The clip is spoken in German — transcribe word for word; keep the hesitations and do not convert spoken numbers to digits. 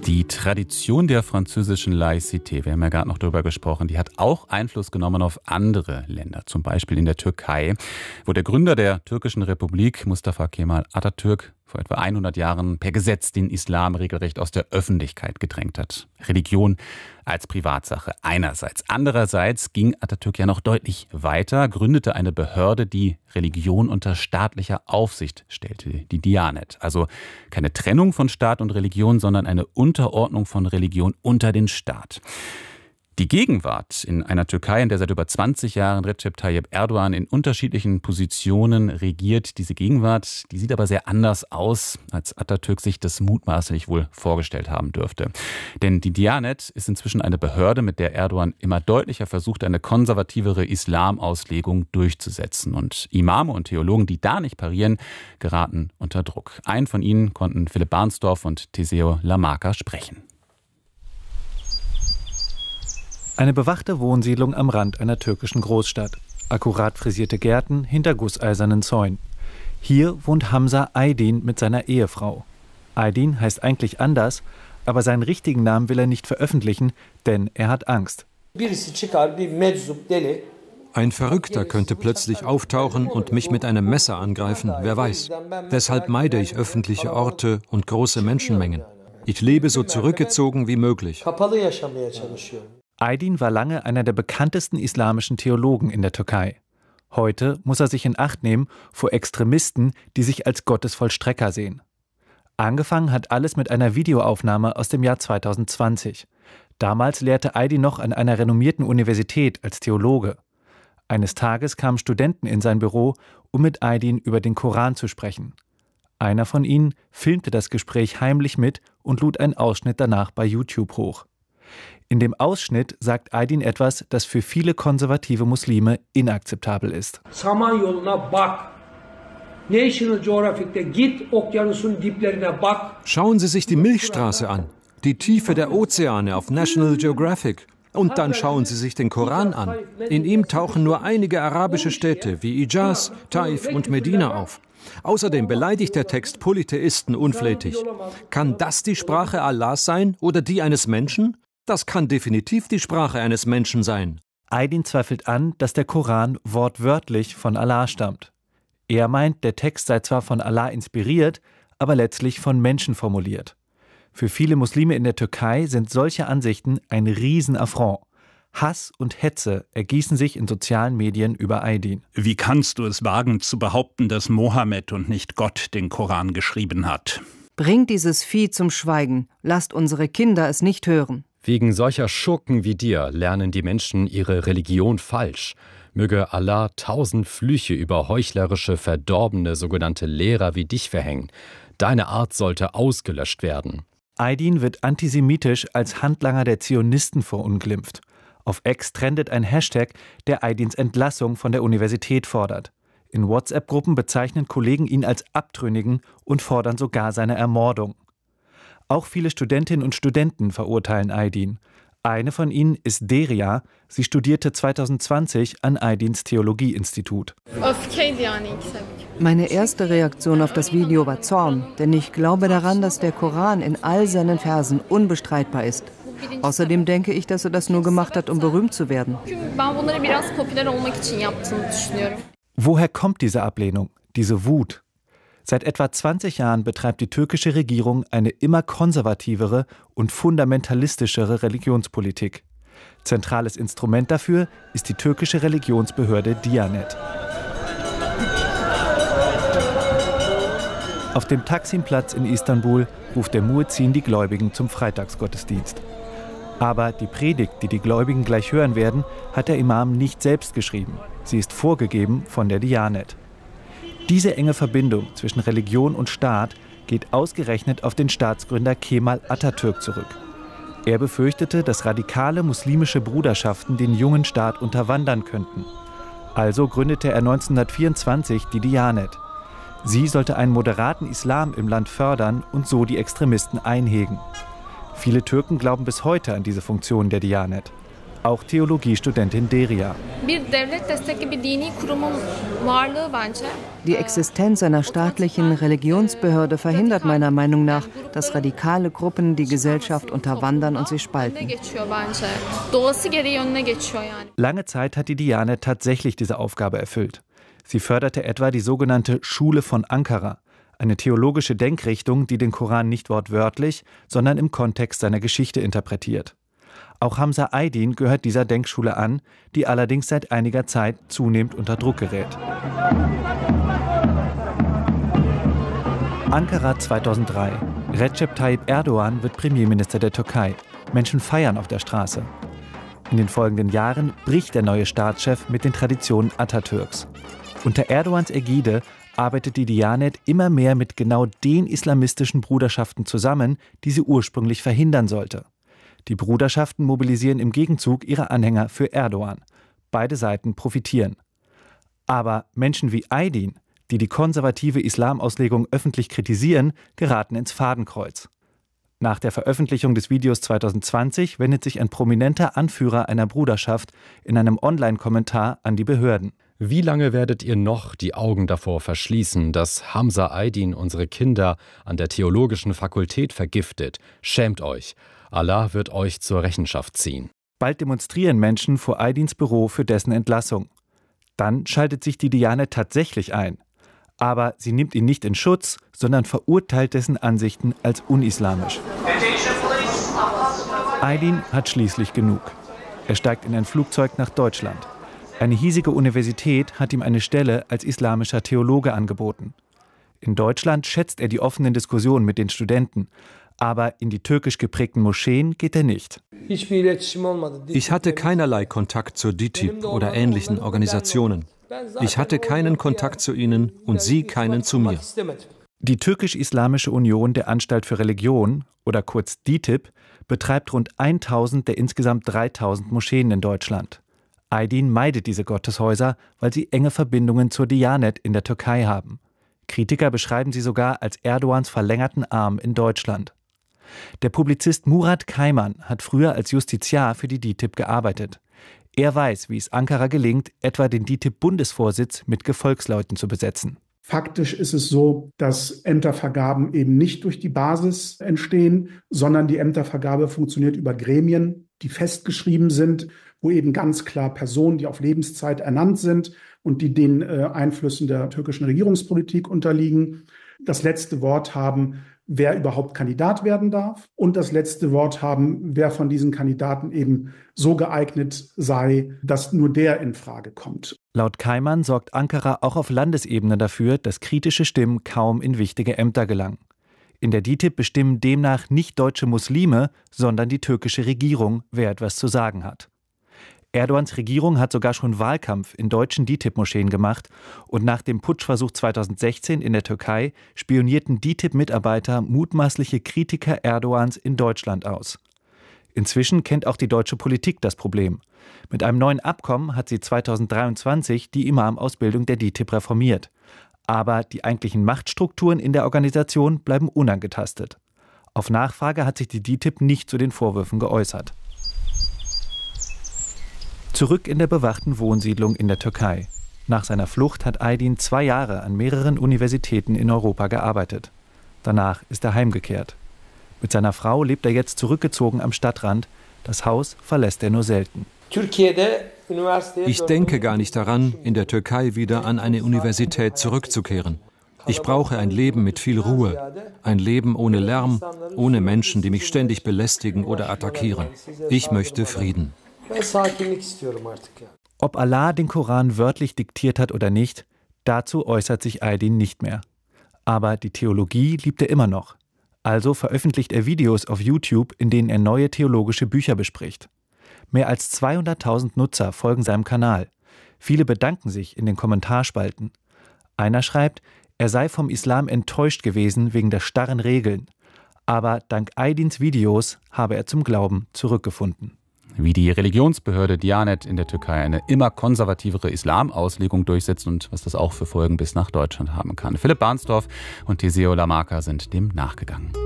Die Tradition der französischen Laïcité, wir haben ja gerade noch darüber gesprochen, die hat auch Einfluss genommen auf andere Länder, zum Beispiel in der Türkei, wo der Gründer der türkischen Republik, Mustafa Kemal Atatürk, vor etwa hundert Jahren per Gesetz den Islam regelrecht aus der Öffentlichkeit gedrängt hat. Religion als Privatsache einerseits. Andererseits ging Atatürk ja noch deutlich weiter, gründete eine Behörde, die Religion unter staatlicher Aufsicht stellte, die Diyanet. Also keine Trennung von Staat und Religion, sondern eine Unterordnung von Religion unter den Staat. Die Gegenwart in einer Türkei, in der seit über zwanzig Jahren Recep Tayyip Erdogan in unterschiedlichen Positionen regiert, diese Gegenwart, die sieht aber sehr anders aus, als Atatürk sich das mutmaßlich wohl vorgestellt haben dürfte. Denn die Diyanet ist inzwischen eine Behörde, mit der Erdogan immer deutlicher versucht, eine konservativere Islamauslegung durchzusetzen. Und Imame und Theologen, die da nicht parieren, geraten unter Druck. Einen von ihnen konnten Philipp Barnsdorf und Teseo Lamaka sprechen. Eine bewachte Wohnsiedlung am Rand einer türkischen Großstadt. Akkurat frisierte Gärten hinter gusseisernen Zäunen. Hier wohnt Hamza Aydin mit seiner Ehefrau. Aydin heißt eigentlich anders, aber seinen richtigen Namen will er nicht veröffentlichen, denn er hat Angst. Ein Verrückter könnte plötzlich auftauchen und mich mit einem Messer angreifen, wer weiß. Deshalb meide ich öffentliche Orte und große Menschenmengen. Ich lebe so zurückgezogen wie möglich. Aydin war lange einer der bekanntesten islamischen Theologen in der Türkei. Heute muss er sich in Acht nehmen vor Extremisten, die sich als Gottesvollstrecker sehen. Angefangen hat alles mit einer Videoaufnahme aus dem Jahr zweitausendzwanzig. Damals lehrte Aydin noch an einer renommierten Universität als Theologe. Eines Tages kamen Studenten in sein Büro, um mit Aydin über den Koran zu sprechen. Einer von ihnen filmte das Gespräch heimlich mit und lud einen Ausschnitt danach bei YouTube hoch. In dem Ausschnitt sagt Aydin etwas, das für viele konservative Muslime inakzeptabel ist. Schauen Sie sich die Milchstraße an, die Tiefe der Ozeane auf National Geographic. Und dann schauen Sie sich den Koran an. In ihm tauchen nur einige arabische Städte wie Hijaz, Taif und Medina auf. Außerdem beleidigt der Text Polytheisten unflätig. Kann das die Sprache Allahs sein oder die eines Menschen? Das kann definitiv die Sprache eines Menschen sein. Aydin zweifelt an, dass der Koran wortwörtlich von Allah stammt. Er meint, der Text sei zwar von Allah inspiriert, aber letztlich von Menschen formuliert. Für viele Muslime in der Türkei sind solche Ansichten ein Riesenaffront. Hass und Hetze ergießen sich in sozialen Medien über Aydin. Wie kannst du es wagen zu behaupten, dass Mohammed und nicht Gott den Koran geschrieben hat? Bringt dieses Vieh zum Schweigen. Lasst unsere Kinder es nicht hören. Wegen solcher Schurken wie dir lernen die Menschen ihre Religion falsch. Möge Allah tausend Flüche über heuchlerische, verdorbene sogenannte Lehrer wie dich verhängen. Deine Art sollte ausgelöscht werden. Aydin wird antisemitisch als Handlanger der Zionisten verunglimpft. Auf X trendet ein Hashtag, der Aydins Entlassung von der Universität fordert. In WhatsApp-Gruppen bezeichnen Kollegen ihn als Abtrünnigen und fordern sogar seine Ermordung. Auch viele Studentinnen und Studenten verurteilen Aydin. Eine von ihnen ist Deria. Sie studierte zweitausendzwanzig an Aydins Theologieinstitut. Meine erste Reaktion auf das Video war Zorn, denn ich glaube daran, dass der Koran in all seinen Versen unbestreitbar ist. Außerdem denke ich, dass er das nur gemacht hat, um berühmt zu werden. Woher kommt diese Ablehnung, diese Wut? Seit etwa zwanzig Jahren betreibt die türkische Regierung eine immer konservativere und fundamentalistischere Religionspolitik. Zentrales Instrument dafür ist die türkische Religionsbehörde Diyanet. Auf dem Taksimplatz in Istanbul ruft der Muezzin die Gläubigen zum Freitagsgottesdienst. Aber die Predigt, die die Gläubigen gleich hören werden, hat der Imam nicht selbst geschrieben. Sie ist vorgegeben von der Diyanet. Diese enge Verbindung zwischen Religion und Staat geht ausgerechnet auf den Staatsgründer Kemal Atatürk zurück. Er befürchtete, dass radikale muslimische Bruderschaften den jungen Staat unterwandern könnten. Also gründete er neunzehnhundertvierundzwanzig die Diyanet. Sie sollte einen moderaten Islam im Land fördern und so die Extremisten einhegen. Viele Türken glauben bis heute an diese Funktion der Diyanet. Auch Theologiestudentin Deria. Die Existenz einer staatlichen Religionsbehörde verhindert meiner Meinung nach, dass radikale Gruppen die Gesellschaft unterwandern und sie spalten. Lange Zeit hat die Diyanet tatsächlich diese Aufgabe erfüllt. Sie förderte etwa die sogenannte Schule von Ankara, eine theologische Denkrichtung, die den Koran nicht wortwörtlich, sondern im Kontext seiner Geschichte interpretiert. Auch Hamza Aydin gehört dieser Denkschule an, die allerdings seit einiger Zeit zunehmend unter Druck gerät. Ankara zweitausenddrei. Recep Tayyip Erdogan wird Premierminister der Türkei. Menschen feiern auf der Straße. In den folgenden Jahren bricht der neue Staatschef mit den Traditionen Atatürks. Unter Erdogans Ägide arbeitet die Diyanet immer mehr mit genau den islamistischen Bruderschaften zusammen, die sie ursprünglich verhindern sollte. Die Bruderschaften mobilisieren im Gegenzug ihre Anhänger für Erdogan. Beide Seiten profitieren. Aber Menschen wie Aydin, die die konservative Islamauslegung öffentlich kritisieren, geraten ins Fadenkreuz. Nach der Veröffentlichung des Videos zweitausendzwanzig wendet sich ein prominenter Anführer einer Bruderschaft in einem Online-Kommentar an die Behörden. Wie lange werdet ihr noch die Augen davor verschließen, dass Hamza Aydin unsere Kinder an der theologischen Fakultät vergiftet? Schämt euch. Allah wird euch zur Rechenschaft ziehen. Bald demonstrieren Menschen vor Aydins Büro für dessen Entlassung. Dann schaltet sich die Diyanet tatsächlich ein. Aber sie nimmt ihn nicht in Schutz, sondern verurteilt dessen Ansichten als unislamisch. Aydin hat schließlich genug. Er steigt in ein Flugzeug nach Deutschland. Eine hiesige Universität hat ihm eine Stelle als islamischer Theologe angeboten. In Deutschland schätzt er die offenen Diskussionen mit den Studenten. Aber in die türkisch geprägten Moscheen geht er nicht. Ich hatte keinerlei Kontakt zur D I T I B oder ähnlichen Organisationen. Ich hatte keinen Kontakt zu ihnen und sie keinen zu mir. Die Türkisch-Islamische Union der Anstalt für Religion, oder kurz D I T I B, betreibt rund tausend der insgesamt dreitausend Moscheen in Deutschland. Aydin meidet diese Gotteshäuser, weil sie enge Verbindungen zur Diyanet in der Türkei haben. Kritiker beschreiben sie sogar als Erdogans verlängerten Arm in Deutschland. Der Publizist Murat Kayman hat früher als Justiziar für die D I T I B gearbeitet. Er weiß, wie es Ankara gelingt, etwa den D I T I B-Bundesvorsitz mit Gefolgsleuten zu besetzen. Faktisch ist es so, dass Ämtervergaben eben nicht durch die Basis entstehen, sondern die Ämtervergabe funktioniert über Gremien, die festgeschrieben sind, wo eben ganz klar Personen, die auf Lebenszeit ernannt sind und die den äh, Einflüssen der türkischen Regierungspolitik unterliegen, das letzte Wort haben, wer überhaupt Kandidat werden darf und das letzte Wort haben, wer von diesen Kandidaten eben so geeignet sei, dass nur der in Frage kommt. Laut Kayman sorgt Ankara auch auf Landesebene dafür, dass kritische Stimmen kaum in wichtige Ämter gelangen. In der D I T I B bestimmen demnach nicht deutsche Muslime, sondern die türkische Regierung, wer etwas zu sagen hat. Erdogans Regierung hat sogar schon Wahlkampf in deutschen D I T I B-Moscheen gemacht und nach dem Putschversuch zweitausendsechzehn in der Türkei spionierten D I T I B-Mitarbeiter mutmaßliche Kritiker Erdogans in Deutschland aus. Inzwischen kennt auch die deutsche Politik das Problem. Mit einem neuen Abkommen hat sie zweitausenddreiundzwanzig die Imam-Ausbildung der D I T I B reformiert. Aber die eigentlichen Machtstrukturen in der Organisation bleiben unangetastet. Auf Nachfrage hat sich die D I T I B nicht zu den Vorwürfen geäußert. Zurück in der bewachten Wohnsiedlung in der Türkei. Nach seiner Flucht hat Aydin zwei Jahre an mehreren Universitäten in Europa gearbeitet. Danach ist er heimgekehrt. Mit seiner Frau lebt er jetzt zurückgezogen am Stadtrand. Das Haus verlässt er nur selten. Ich denke gar nicht daran, in der Türkei wieder an eine Universität zurückzukehren. Ich brauche ein Leben mit viel Ruhe, ein Leben ohne Lärm, ohne Menschen, die mich ständig belästigen oder attackieren. Ich möchte Frieden. Ob Allah den Koran wörtlich diktiert hat oder nicht, dazu äußert sich Aydin nicht mehr. Aber die Theologie liebt er immer noch. Also veröffentlicht er Videos auf YouTube, in denen er neue theologische Bücher bespricht. Mehr als zweihunderttausend Nutzer folgen seinem Kanal. Viele bedanken sich in den Kommentarspalten. Einer schreibt, er sei vom Islam enttäuscht gewesen wegen der starren Regeln. Aber dank Aydins Videos habe er zum Glauben zurückgefunden. Wie die Religionsbehörde Diyanet in der Türkei eine immer konservativere Islamauslegung durchsetzt und was das auch für Folgen bis nach Deutschland haben kann. Philipp Barnsdorf und Teseo Lamarca sind dem nachgegangen.